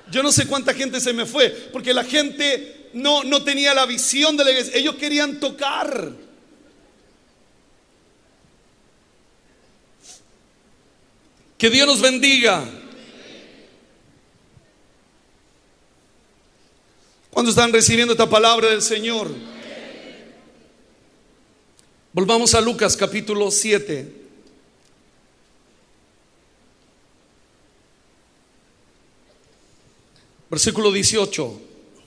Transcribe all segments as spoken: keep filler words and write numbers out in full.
Yo no sé cuánta gente se me fue, porque la gente no, no tenía la visión de la iglesia. Ellos querían tocar. Que Dios nos bendiga. ¿Cuántos están recibiendo esta palabra del Señor? Volvamos a Lucas capítulo siete. Versículo dieciocho.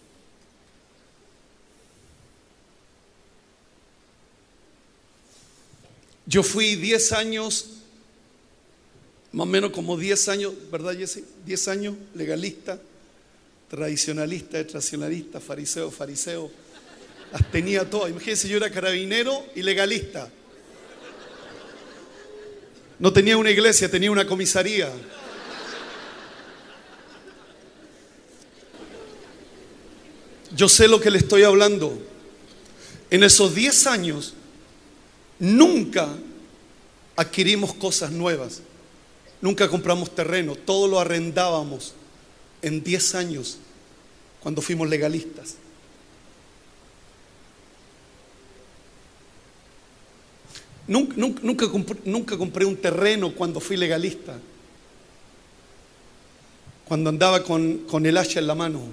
Yo fui diez años, más o menos como diez años, ¿verdad, Jesse? diez años legalista, tradicionalista, extracionalista, fariseo, fariseo. Las tenía todas. Imagínense, yo era carabinero y legalista. No tenía una iglesia, tenía una comisaría. Yo sé lo que le estoy hablando. En esos diez años nunca adquirimos cosas nuevas. Nunca compramos terreno. Todo lo arrendábamos en diez años cuando fuimos legalistas. Nunca, nunca, nunca, compré, nunca compré un terreno cuando fui legalista. Cuando andaba con, con el hacha en la mano.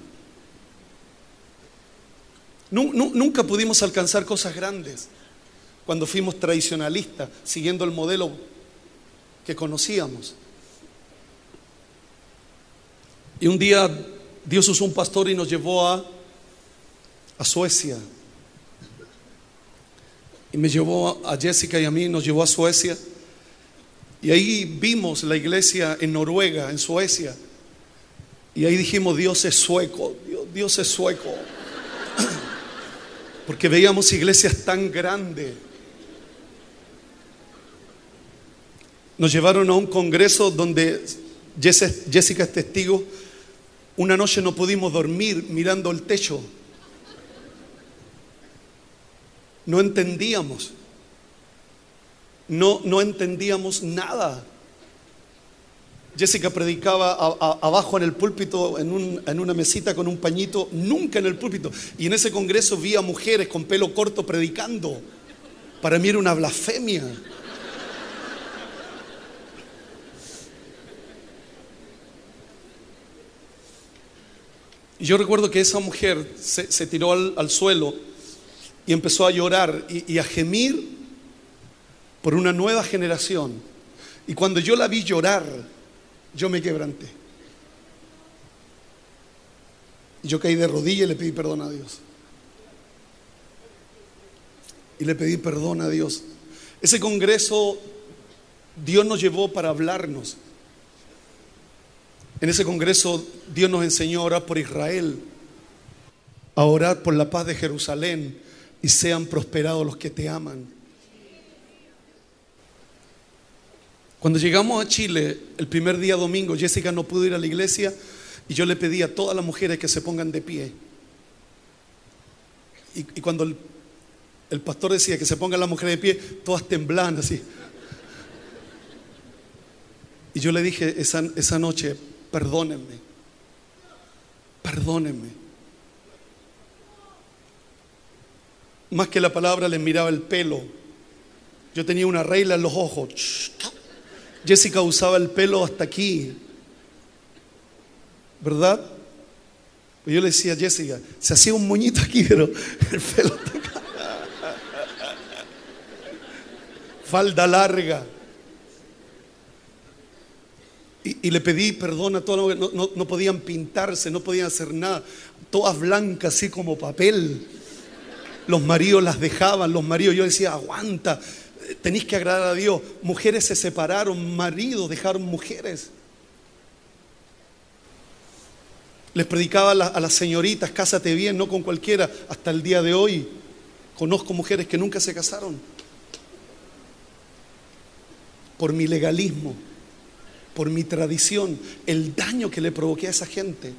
Nunca pudimos alcanzar cosas grandes cuando fuimos tradicionalistas, siguiendo el modelo que conocíamos. Y un día Dios usó un pastor y nos llevó a, a Suecia. Y me llevó a Jessica y a mí, nos llevó a Suecia. Y ahí vimos la iglesia en Noruega, en Suecia. Y ahí dijimos, Dios es sueco, Dios, Dios es sueco. Porque veíamos iglesias tan grandes. Nos llevaron a un congreso donde Jessica es testigo. Una noche no pudimos dormir mirando el techo. No entendíamos. No, no entendíamos nada. Jessica predicaba a, a, abajo en el púlpito, en, un, en una mesita con un pañito, nunca en el púlpito. Y en ese congreso vi a mujeres con pelo corto predicando. Para mí era una blasfemia. Y yo recuerdo que esa mujer se, se tiró al, al suelo y empezó a llorar y, y a gemir por una nueva generación. Y cuando yo la vi llorar, yo me quebranté. Yo caí de rodillas y le pedí perdón a Dios. Y le pedí perdón a Dios. Ese congreso Dios nos llevó para hablarnos. En ese congreso Dios nos enseñó a orar por Israel, a orar por la paz de Jerusalén, y sean prosperados los que te aman. Cuando llegamos a Chile, el primer día domingo, Jessica no pudo ir a la iglesia y yo le pedí a todas las mujeres que se pongan de pie. Y, y cuando el, el pastor decía que se pongan las mujeres de pie, todas temblaban así. Y yo le dije esa, esa noche, perdónenme, perdónenme. Más que la palabra les miraba el pelo. Yo tenía una regla en los ojos. Jessica usaba el pelo hasta aquí, ¿verdad? Pues yo le decía a Jessica, se hacía un moñito aquí, pero el pelo hasta acá. Falda larga. Y, y le pedí perdón a todas las mujeres. No, no, no podían pintarse, no podían hacer nada. Todas blancas así como papel. Los maridos las dejaban, los maridos, yo decía, aguanta, tenéis que agradar a Dios. Mujeres se separaron, maridos dejaron mujeres. Les predicaba a, la, a las señoritas, cásate bien, no con cualquiera. Hasta el día de hoy conozco mujeres que nunca se casaron por mi legalismo, por mi tradición, el daño que le provoqué a esa gente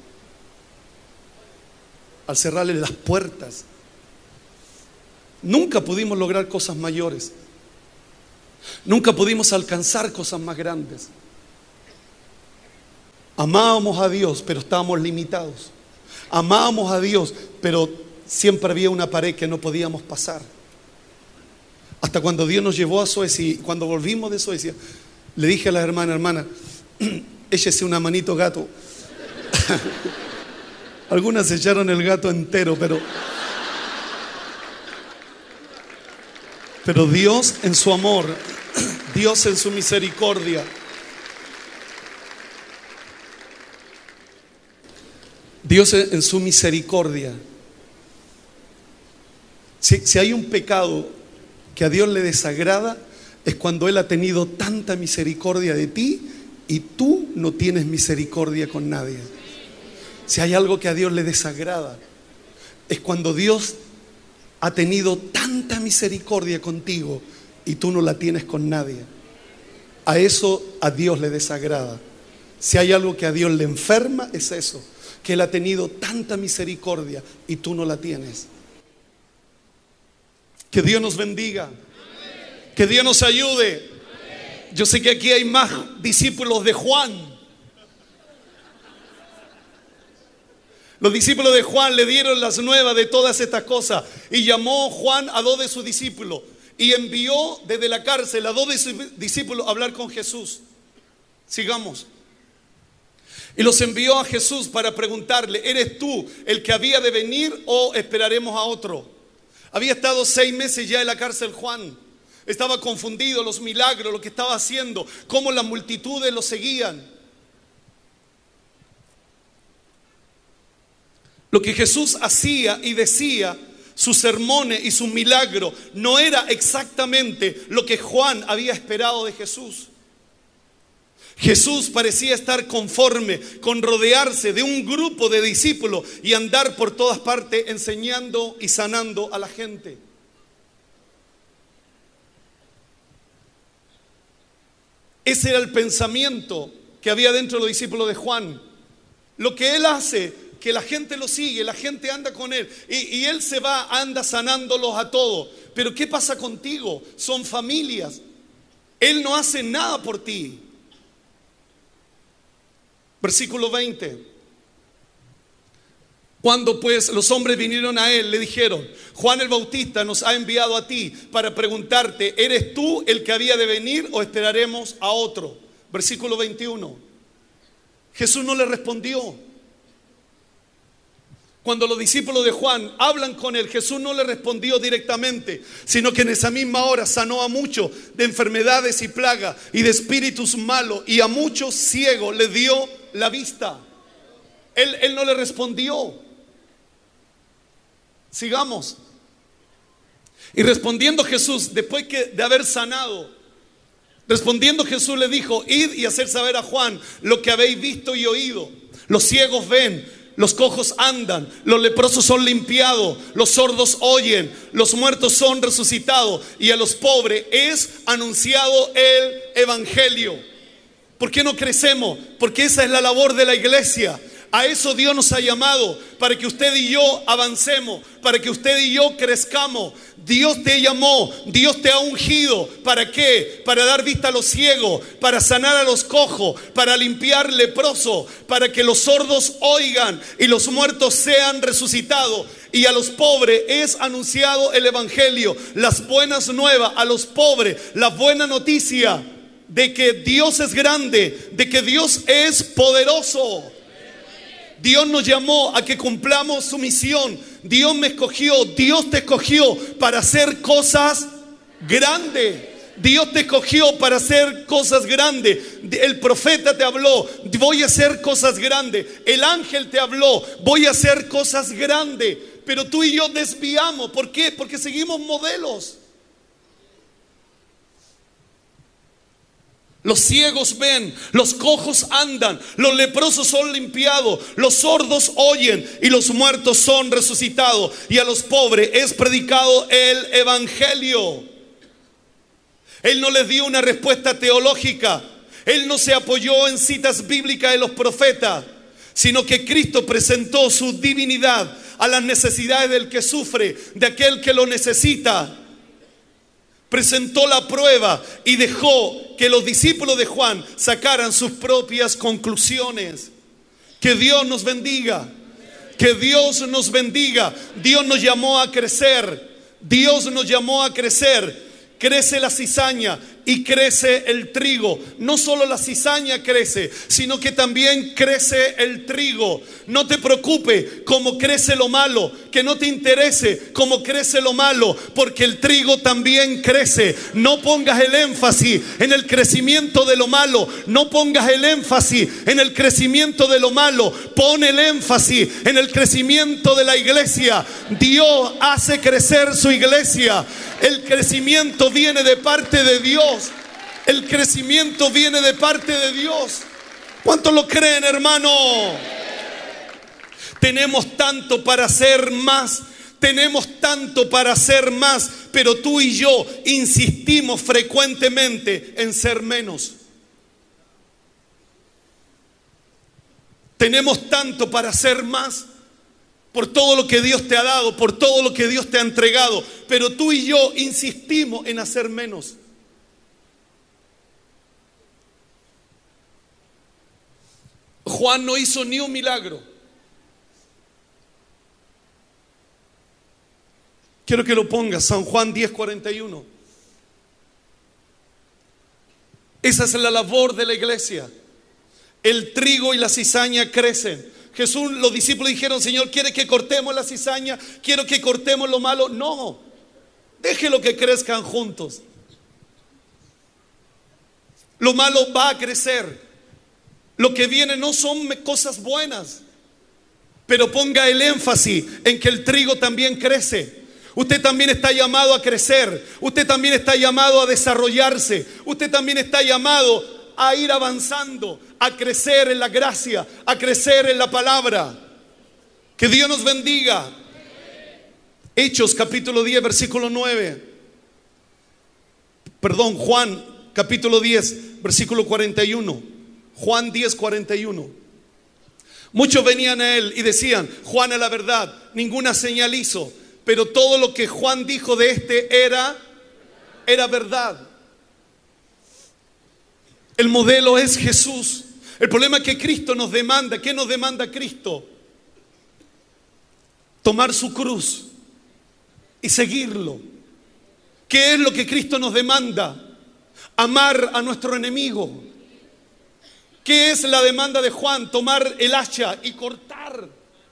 al cerrarle las puertas. Nunca pudimos lograr cosas mayores. Nunca pudimos alcanzar cosas más grandes. Amábamos a Dios, pero estábamos limitados. Amábamos a Dios, pero siempre había una pared que no podíamos pasar. Hasta cuando Dios nos llevó a Suecia, y cuando volvimos de Suecia, le dije a la hermana, hermana, échese una manito gato. Algunas se echaron el gato entero, pero pero Dios en su amor, Dios en su misericordia, Dios en su misericordia. Si, si hay un pecado que a Dios le desagrada, es cuando Él ha tenido tanta misericordia de ti y tú no tienes misericordia con nadie. Si hay algo que a Dios le desagrada, es cuando Dios ha tenido tanta misericordia contigo y tú no la tienes con nadie. A eso a Dios le desagrada. Si hay algo que a Dios le enferma, es eso, que Él ha tenido tanta misericordia y tú no la tienes. Que Dios nos bendiga. Que Dios nos ayude. Yo sé que aquí hay más discípulos de Juan. Los discípulos de Juan le dieron las nuevas de todas estas cosas. Y llamó Juan a dos de sus discípulos. Y envió desde la cárcel a dos de sus discípulos a hablar con Jesús. Sigamos. Y los envió a Jesús para preguntarle: ¿eres tú el que había de venir o esperaremos a otro? Había estado seis meses ya en la cárcel Juan. Estaba confundido, los milagros, lo que estaba haciendo, cómo las multitudes lo seguían. Lo que Jesús hacía y decía, sus sermones y sus milagros, no era exactamente lo que Juan había esperado de Jesús. Jesús parecía estar conforme con rodearse de un grupo de discípulos y andar por todas partes enseñando y sanando a la gente. Ese era el pensamiento que había dentro de los discípulos de Juan. Lo que él hace, que la gente lo sigue, la gente anda con él y, y él se va, anda sanándolos a todos. Pero ¿qué pasa contigo? Son familias. Él no hace nada por ti. Versículo veinte. Cuando pues los hombres vinieron a él, le dijeron: Juan el Bautista nos ha enviado a ti para preguntarte, ¿eres tú el que había de venir o esperaremos a otro? Versículo veintiuno. Jesús no le respondió. Cuando los discípulos de Juan hablan con él, Jesús no le respondió directamente, sino que en esa misma hora sanó a muchos de enfermedades y plagas y de espíritus malos, y a muchos ciegos les dio la vista. Él, él no le respondió. Sigamos. Y respondiendo Jesús, después que, de haber sanado, respondiendo Jesús le dijo: id y hacer saber a Juan lo que habéis visto y oído. Los ciegos ven, los cojos andan, los leprosos son limpiados, los sordos oyen, los muertos son resucitados, y a los pobres es anunciado el evangelio. ¿Por qué no crecemos? Porque esa es la labor de la iglesia. A eso Dios nos ha llamado, para que usted y yo avancemos, para que usted y yo crezcamos. Dios te llamó, Dios te ha ungido. ¿Para qué? Para dar vista a los ciegos, para sanar a los cojos, para limpiar leprosos, para que los sordos oigan y los muertos sean resucitados. Y a los pobres es anunciado el evangelio, las buenas nuevas a los pobres, la buena noticia de que Dios es grande, de que Dios es poderoso. Dios nos llamó a que cumplamos su misión. Dios me escogió, Dios te escogió para hacer cosas grandes. Dios te escogió para hacer cosas grandes. El profeta te habló: voy a hacer cosas grandes. El ángel te habló: voy a hacer cosas grandes. Pero tú y yo desviamos. ¿Por qué? Porque seguimos modelos. Los ciegos ven, los cojos andan, los leprosos son limpiados, los sordos oyen y los muertos son resucitados, y a los pobres es predicado el evangelio. Él no les dio una respuesta teológica, él no se apoyó en citas bíblicas de los profetas, sino que Cristo presentó su divinidad a las necesidades del que sufre, de aquel que lo necesita. Presentó la prueba y dejó que los discípulos de Juan sacaran sus propias conclusiones. Que Dios nos bendiga. Que Dios nos bendiga. Dios nos llamó a crecer. Dios nos llamó a crecer. Crece la cizaña y crece el trigo. No solo la cizaña crece, sino que también crece el trigo. No te preocupes cómo crece lo malo, que no te interese cómo crece lo malo, porque el trigo también crece. No pongas el énfasis en el crecimiento de lo malo, no pongas el énfasis en el crecimiento de lo malo, pon el énfasis en el crecimiento de la iglesia. Dios hace crecer su iglesia. El crecimiento viene de parte de Dios. El crecimiento viene de parte de Dios. ¿Cuántos lo creen, hermano? Tenemos tanto para hacer más. Tenemos tanto para hacer más. Pero tú y yo insistimos frecuentemente en ser menos. Tenemos tanto para hacer más. Por todo lo que Dios te ha dado, por todo lo que Dios te ha entregado. Pero tú y yo insistimos en hacer menos. Juan no hizo ni un milagro. Quiero que lo pongas, San Juan diez cuarenta y uno. Esa es la labor de la iglesia. El trigo y la cizaña crecen. Jesús, los discípulos dijeron: Señor, ¿quiere que cortemos la cizaña? ¿Quiero que cortemos lo malo? No, déjelo que crezcan juntos. Lo malo va a crecer. Lo que viene no son cosas buenas, pero ponga el énfasis en que el trigo también crece. Usted también está llamado a crecer. Usted también está llamado a desarrollarse. Usted también está llamado a ir avanzando, a crecer en la gracia, a crecer en la palabra. Que Dios nos bendiga. Hechos capítulo diez versículo nueve. Perdón, Juan capítulo diez versículo cuarenta y uno. Juan diez cuarenta y uno. Muchos venían a él y decían: Juan, a la verdad, ninguna señal hizo, pero todo lo que Juan dijo de este era, era verdad. El modelo es Jesús. El problema es que Cristo nos demanda. ¿Qué nos demanda Cristo? Tomar su cruz y seguirlo. ¿Qué es lo que Cristo nos demanda? Amar a nuestro enemigo. ¿Qué es la demanda de Juan? Tomar el hacha y cortar.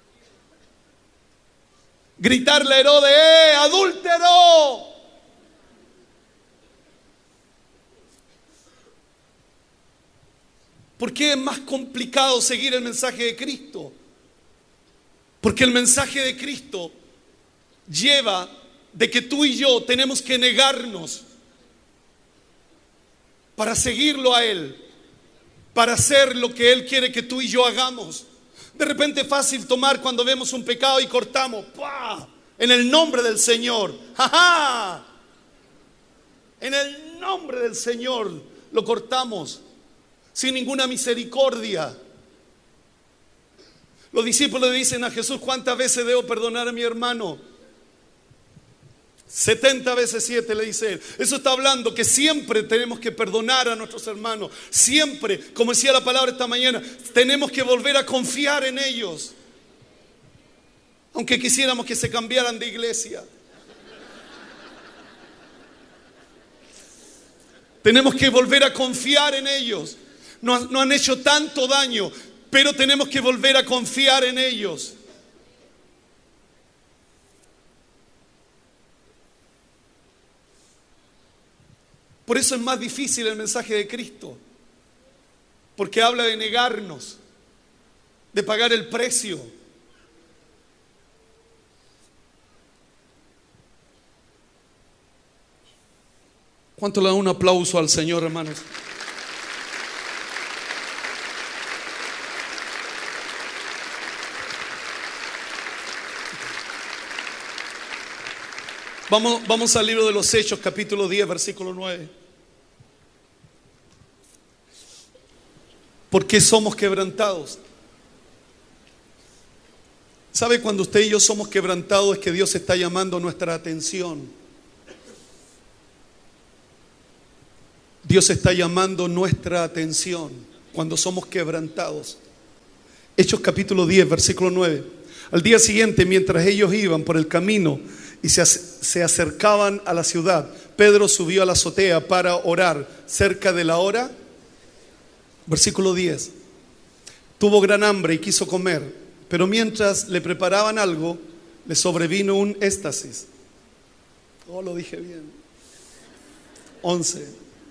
Gritarle a Herodes: ¡eh, adúltero! ¿Por qué es más complicado seguir el mensaje de Cristo? Porque el mensaje de Cristo lleva de que tú y yo tenemos que negarnos para seguirlo a Él, para hacer lo que Él quiere que tú y yo hagamos. De repente es fácil tomar cuando vemos un pecado y cortamos. ¡Pah! En el nombre del Señor. ¡Ja, ja! En el nombre del Señor lo cortamos. Sin ninguna misericordia. Los discípulos le dicen a Jesús: ¿cuántas veces debo perdonar a mi hermano? setenta veces siete, le dice él. Eso está hablando que siempre tenemos que perdonar a nuestros hermanos. Siempre, como decía la palabra esta mañana, tenemos que volver a confiar en ellos. Aunque quisiéramos que se cambiaran de iglesia. Tenemos que volver a confiar en ellos. Nos, nos han hecho tanto daño, pero tenemos que volver a confiar en ellos. Por eso es más difícil el mensaje de Cristo, porque habla de negarnos, de pagar el precio. ¿Cuánto le dan un aplauso al Señor, hermanos? Vamos, vamos al libro de los Hechos, capítulo diez, versículo nueve. ¿Por qué somos quebrantados? ¿Sabe? Cuando usted y yo somos quebrantados es que Dios está llamando nuestra atención. Dios está llamando nuestra atención cuando somos quebrantados. Hechos capítulo diez, versículo nueve. Al día siguiente, mientras ellos iban por el camino y se, se acercaban a la ciudad, Pedro subió a la azotea para orar cerca de la hora. Versículo diez. Tuvo gran hambre y quiso comer, pero mientras le preparaban algo, le sobrevino un éxtasis. Oh, lo dije bien. once.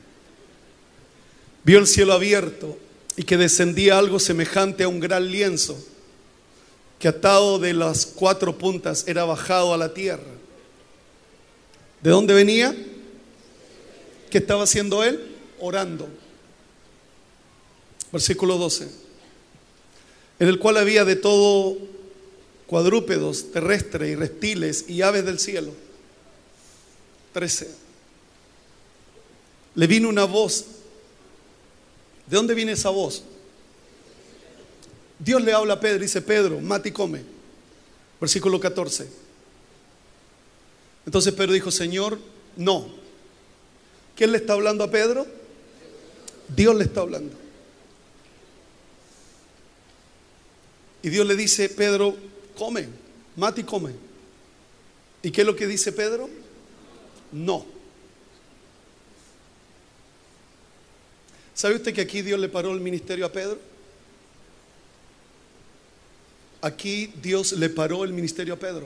Vio el cielo abierto y que descendía algo semejante a un gran lienzo, que atado de las cuatro puntas era bajado a la tierra. ¿De dónde venía? ¿Qué estaba haciendo él? Orando. Versículo doce. En el cual había de todo cuadrúpedos, terrestres y reptiles y aves del cielo. trece. Le vino una voz. ¿De dónde viene esa voz? Dios le habla a Pedro y dice: Pedro, mate y come. Versículo catorce. Entonces Pedro dijo: Señor, no. ¿Quién le está hablando a Pedro? Dios le está hablando. Y Dios le dice: Pedro, come, mate y come. ¿Y qué es lo que dice Pedro? No. ¿Sabe usted que aquí Dios le paró el ministerio a Pedro? Aquí Dios le paró el ministerio a Pedro.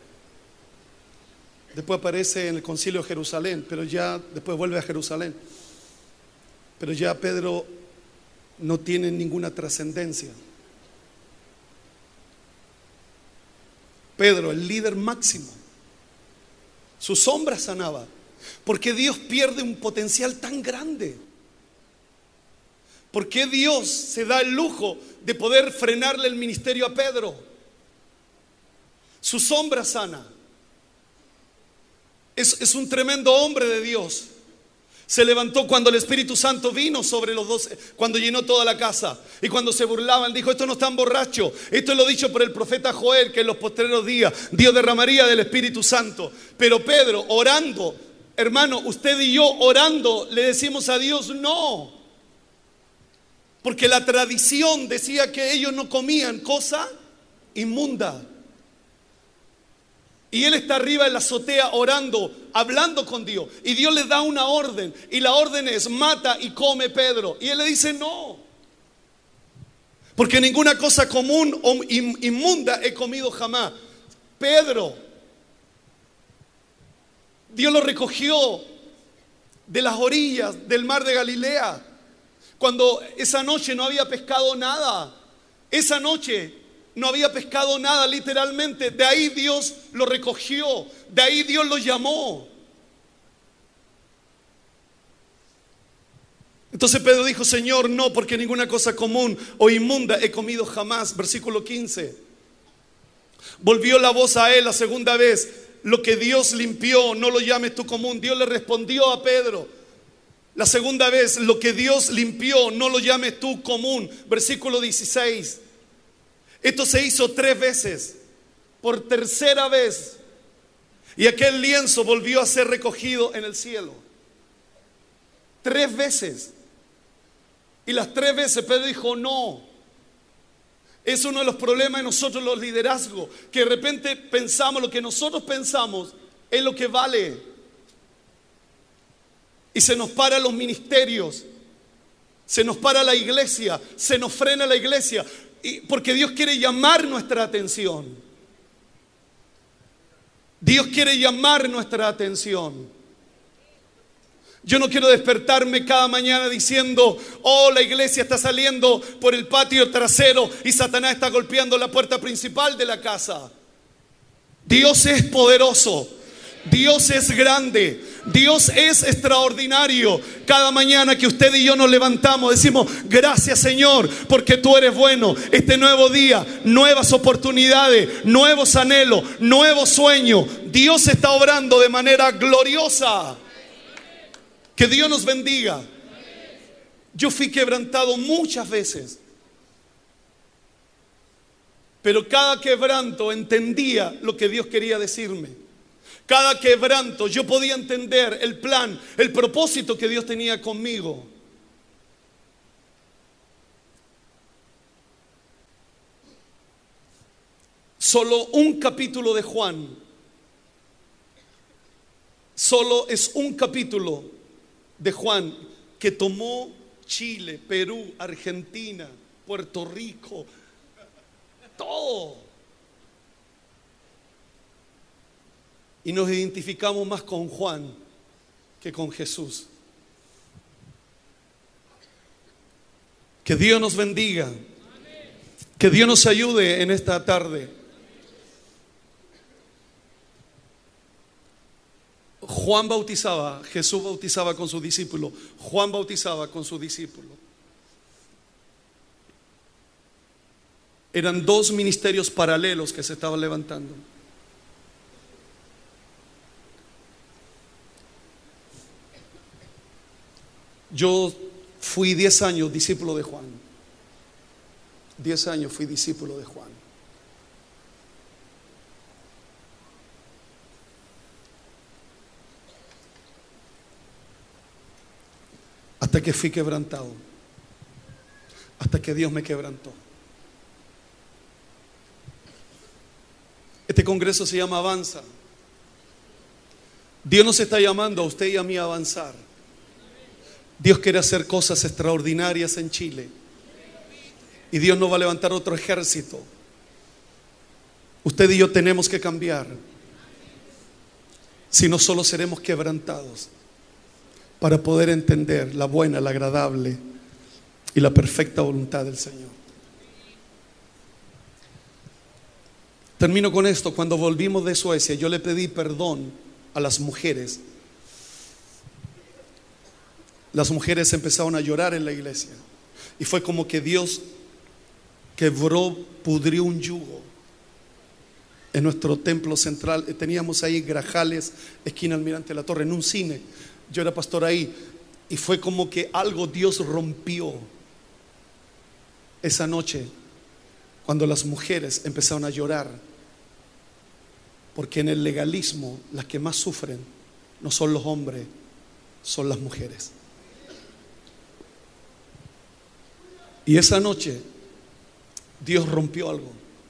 Después aparece en el concilio de Jerusalén, pero ya después vuelve a Jerusalén. Pero ya Pedro no tiene ninguna trascendencia. Pedro, el líder máximo, su sombra sanaba. ¿Por qué Dios pierde un potencial tan grande? ¿Por qué Dios se da el lujo de poder frenarle el ministerio a Pedro? Su sombra sana. Es, es un tremendo hombre de Dios. Se levantó cuando el Espíritu Santo vino sobre los doce, cuando llenó toda la casa. Y cuando se burlaban, dijo: estos no están borrachos. Esto es lo dicho por el profeta Joel, que en los postreros días Dios derramaría del Espíritu Santo. Pero Pedro, orando, hermano, usted y yo orando, le decimos a Dios no. Porque la tradición decía que ellos no comían cosa inmunda. Y él está arriba en la azotea orando, hablando con Dios. Y Dios le da una orden. Y la orden es: mata y come, Pedro. Y él le dice: no. Porque ninguna cosa común o inmunda he comido jamás. Pedro, Dios lo recogió de las orillas del mar de Galilea. Cuando esa noche no había pescado nada. Esa noche no había pescado nada, literalmente. De ahí Dios lo recogió. De ahí Dios lo llamó. Entonces Pedro dijo: Señor, no, porque ninguna cosa común o inmunda he comido jamás. Versículo quince. Volvió la voz a él la segunda vez: lo que Dios limpió, no lo llames tú común. Dios le respondió a Pedro la segunda vez: lo que Dios limpió, no lo llames tú común. Versículo dieciséis. Esto se hizo tres veces. Por tercera vez, y aquel lienzo volvió a ser recogido en el cielo. Tres veces. Y las tres veces Pedro dijo: no. Es uno de los problemas de nosotros los liderazgos, que de repente pensamos lo que nosotros pensamos es lo que vale. Y se nos para los ministerios, se nos para la iglesia, se nos frena la iglesia, y porque Dios quiere llamar nuestra atención. Dios quiere llamar nuestra atención. Yo no quiero despertarme cada mañana diciendo: oh, la iglesia está saliendo por el patio trasero y Satanás está golpeando la puerta principal de la casa. Dios es poderoso. Dios es grande, Dios es extraordinario. Cada mañana que usted y yo nos levantamos decimos: gracias, Señor, porque tú eres bueno. Este nuevo día, nuevas oportunidades, nuevos anhelos, nuevos sueños. Dios está obrando de manera gloriosa. Que Dios nos bendiga. Yo fui quebrantado muchas veces, pero cada quebranto entendía lo que Dios quería decirme. Cada quebranto yo podía entender el plan, el propósito que Dios tenía conmigo. Solo un capítulo de Juan, solo es un capítulo de Juan que tomó Chile, Perú, Argentina, Puerto Rico, todo. Y nos identificamos más con Juan que con Jesús. Que Dios nos bendiga. Que Dios nos ayude en esta tarde. Juan bautizaba, Jesús bautizaba con sus discípulos. Juan bautizaba con sus discípulos. Eran dos ministerios paralelos que se estaban levantando. Yo fui diez años discípulo de Juan. Diez años fui discípulo de Juan. Hasta que fui quebrantado. Hasta que Dios me quebrantó. Este congreso se llama Avanza. Dios nos está llamando a usted y a mí a avanzar. Dios quiere hacer cosas extraordinarias en Chile. Y Dios no va a levantar otro ejército. Usted y yo tenemos que cambiar. Si no, solo seremos quebrantados para poder entender la buena, la agradable y la perfecta voluntad del Señor. Termino con esto. Cuando volvimos de Suecia, yo le pedí perdón a las mujeres. Las mujeres empezaron a llorar en la iglesia. Y fue como que Dios quebró, pudrió un yugo en nuestro templo central. Teníamos ahí Grajales, esquina Almirante de la Torre, en un cine. Yo era pastor ahí. Y fue como que algo Dios rompió esa noche, cuando las mujeres empezaron a llorar. Porque en el legalismo las que más sufren no son los hombres, son las mujeres. Y esa noche Dios rompió algo.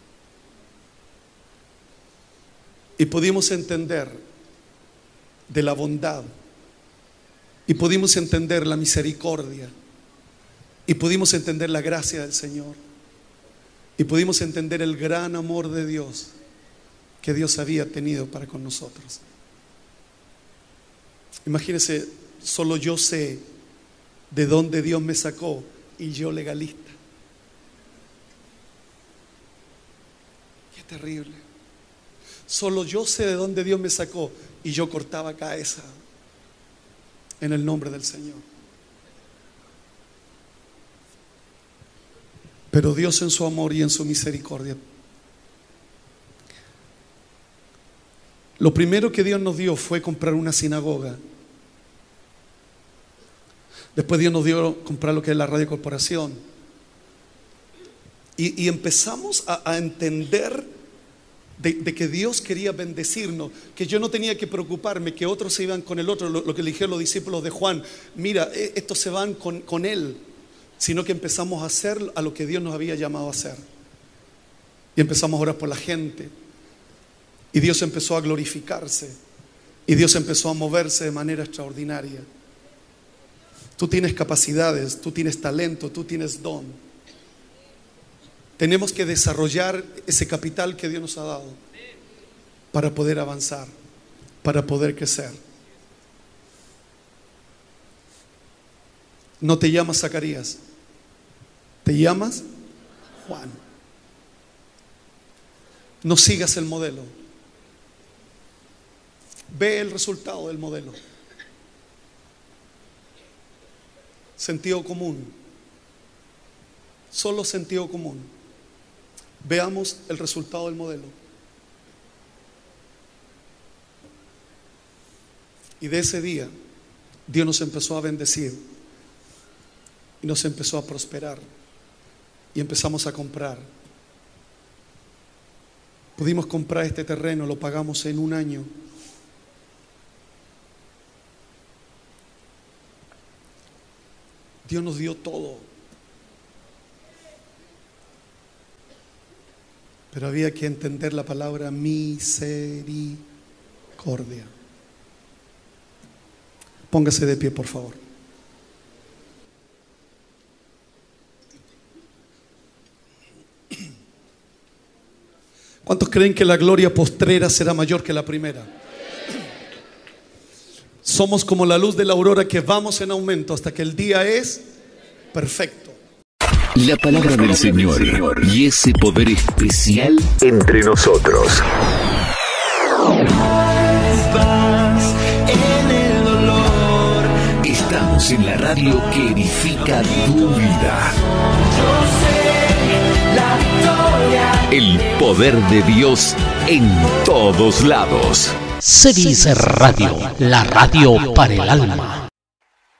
Y pudimos entender de la bondad. Y pudimos entender la misericordia. Y pudimos entender la gracia del Señor. Y pudimos entender el gran amor de Dios que Dios había tenido para con nosotros. Imagínense, solo yo sé de dónde Dios me sacó. Y yo legalista. Qué terrible. Solo yo sé de dónde Dios me sacó. Y yo cortaba cabeza en el nombre del Señor. Pero Dios en su amor y en su misericordia, lo primero que Dios nos dio fue comprar una sinagoga. Después Dios nos dio comprar lo que es la radio corporación. Y, y empezamos a, a entender de, de que Dios quería bendecirnos, que yo no tenía que preocuparme que otros se iban con el otro, lo, lo que le dijeron los discípulos de Juan, mira, estos se van con, con él, sino que empezamos a hacer a lo que Dios nos había llamado a hacer. Y empezamos a orar por la gente. Y Dios empezó a glorificarse. Y Dios empezó a moverse de manera extraordinaria. Tú tienes capacidades, tú tienes talento, tú tienes don. Tenemos que desarrollar ese capital que Dios nos ha dado para poder avanzar, para poder crecer. No te llamas Zacarías, te llamas Juan. No sigas el modelo. Ve el resultado del modelo. Sentido común. Solo sentido común. Veamos el resultado del modelo. Y de ese día Dios nos empezó a bendecir y nos empezó a prosperar y empezamos a comprar. Pudimos comprar este terreno, lo pagamos en un año. Dios nos dio todo. Pero había que entender la palabra misericordia. Póngase de pie, por favor. ¿Cuántos creen que la gloria postrera será mayor que la primera? Somos como la luz de la aurora que vamos en aumento hasta que el día es perfecto. La palabra del Señor y ese poder especial entre nosotros. Estamos en la radio que edifica tu vida. El poder de Dios en todos lados. Se dice radio, la radio para el alma.